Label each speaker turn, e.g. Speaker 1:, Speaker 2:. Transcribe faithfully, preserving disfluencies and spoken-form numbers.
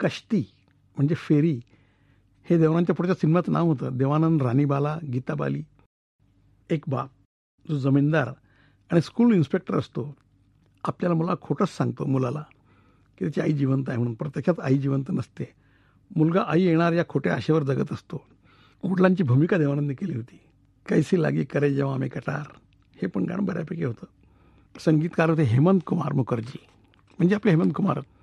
Speaker 1: कश्ती म्हणजे फेरी हे देवानंदच्या पुढच्या सिनेमाचं नाव होतं. देवानंद, राणीबाला, गीताबाली. एक बाप जो जमीनदार आणि स्कूल इन्स्पेक्टर असतो, आपल्याला मुला खोटंच सांगतो मुलाला की त्याची आई जिवंत आहे म्हणून. प्रत्यक्षात आई जिवंत नसते. मुलगा आई येणार या खोट्या आशेवर जगत असतो. वडिलांची भूमिका देवानंदने केली होती. कैसी लागी करे जेव्हा मी कटार हे पण गाणं बऱ्यापैकी होतं. संगीतकार होते हेमंत कुमार मुखर्जी, म्हणजे आपले हेमंत कुमार.